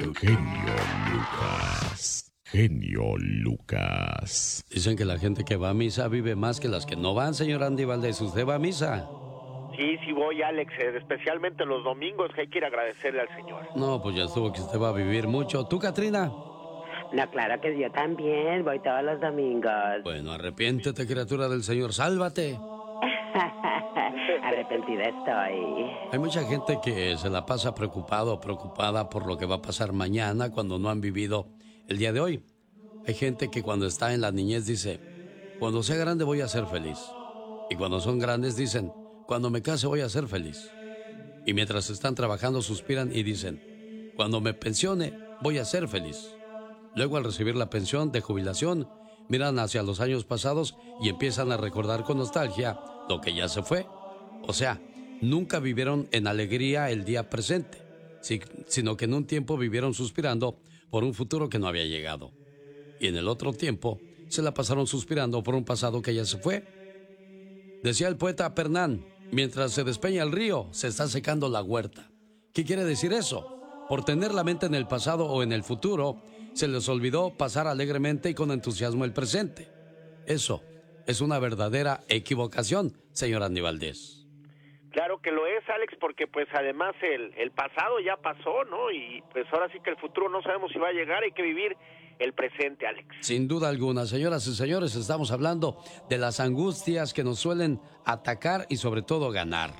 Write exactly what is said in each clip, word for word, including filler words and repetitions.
genio Lucas. Genio Lucas. Dicen que la gente que va a misa vive más que las que no van, señor Andy Valdés. ¿Usted va a misa? Sí, sí voy, Alex, eh, especialmente los domingos, que hay que ir a agradecerle al Señor. No, pues ya estuvo que usted va a vivir mucho. ¿Tú, Katrina? No, claro que yo también, voy todos los domingos. Bueno, arrepiéntete, criatura del Señor, sálvate. Arrepentida estoy. Hay mucha gente que se la pasa preocupado o preocupada por lo que va a pasar mañana cuando no han vivido el día de hoy. Hay gente que cuando está en la niñez dice, cuando sea grande voy a ser feliz. Y cuando son grandes dicen, cuando me case voy a ser feliz. Y mientras están trabajando suspiran y dicen, cuando me pensione voy a ser feliz. Luego, al recibir la pensión de jubilación, miran hacia los años pasados y empiezan a recordar con nostalgia lo que ya se fue. O sea, nunca vivieron en alegría el día presente, sino que en un tiempo vivieron suspirando por un futuro que no había llegado. Y en el otro tiempo se la pasaron suspirando por un pasado que ya se fue. Decía el poeta Pernán, mientras se despeña el río, se está secando la huerta. ¿Qué quiere decir eso? Por tener la mente en el pasado o en el futuro, se les olvidó pasar alegremente y con entusiasmo el presente. Eso es una verdadera equivocación, señor Andy Valdés. Claro que lo es, Alex, porque pues además el, el pasado ya pasó, ¿no? Y pues ahora sí que el futuro no sabemos si va a llegar, hay que vivir el presente, Alex. Sin duda alguna, señoras y señores, estamos hablando de las angustias que nos suelen atacar y sobre todo ganar.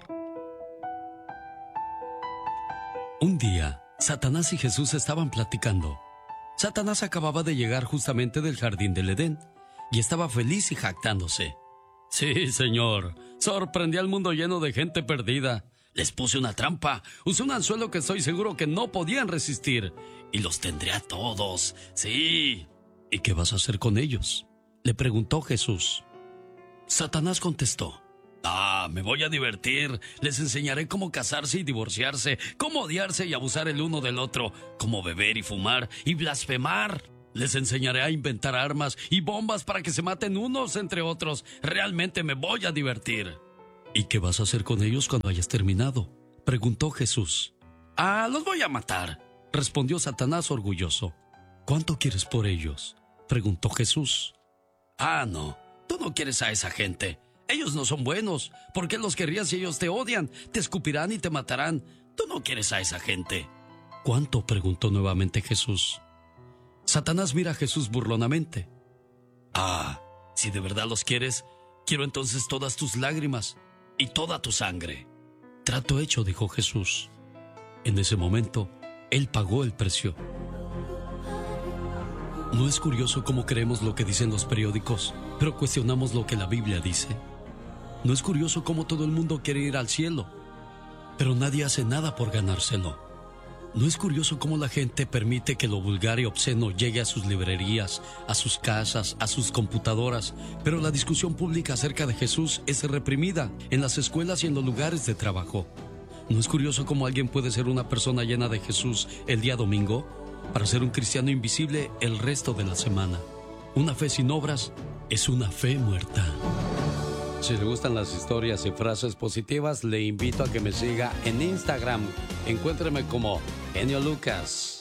Un día, Satanás y Jesús estaban platicando. Satanás acababa de llegar justamente del jardín del Edén y estaba feliz y jactándose. Sí, señor, sorprendí al mundo lleno de gente perdida. Les puse una trampa, usé un anzuelo que estoy seguro que no podían resistir y los tendré a todos, sí. ¿Y qué vas a hacer con ellos?, le preguntó Jesús. Satanás contestó, ah, me voy a divertir, les enseñaré cómo casarse y divorciarse, cómo odiarse y abusar el uno del otro, cómo beber y fumar y blasfemar. Les enseñaré a inventar armas y bombas para que se maten unos entre otros. Realmente me voy a divertir. ¿Y qué vas a hacer con ellos cuando hayas terminado?, preguntó Jesús. Ah, los voy a matar, respondió Satanás orgulloso. ¿Cuánto quieres por ellos?, preguntó Jesús. Ah, no, tú no quieres a esa gente. Ellos no son buenos. ¿Por qué los querrías si ellos te odian? Te escupirán y te matarán. Tú no quieres a esa gente. ¿Cuánto?, preguntó nuevamente Jesús. Satanás mira a Jesús burlonamente. Ah, si de verdad los quieres, quiero entonces todas tus lágrimas y toda tu sangre. Trato hecho, dijo Jesús. En ese momento, él pagó el precio. ¿No es curioso cómo creemos lo que dicen los periódicos, pero cuestionamos lo que la Biblia dice? ¿No es curioso cómo todo el mundo quiere ir al cielo, pero nadie hace nada por ganárselo? ¿No es curioso cómo la gente permite que lo vulgar y obsceno llegue a sus librerías, a sus casas, a sus computadoras, pero la discusión pública acerca de Jesús es reprimida en las escuelas y en los lugares de trabajo? ¿No es curioso cómo alguien puede ser una persona llena de Jesús el día domingo para ser un cristiano invisible el resto de la semana? Una fe sin obras es una fe muerta. Si le gustan las historias y frases positivas, le invito a que me siga en Instagram. Encuéntreme como Genio Lucas.